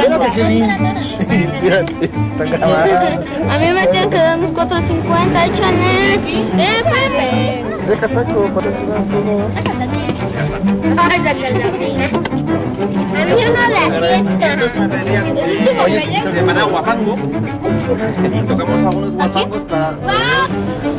Espérate, Kevin. Fíjate, está grabado. A mí me tienen que dar unos 4.50, échale. Espérame. Deja saco para que vean todo. A mí uno de fiesta. Hoy es semana guapango y tocamos algunos guapangos para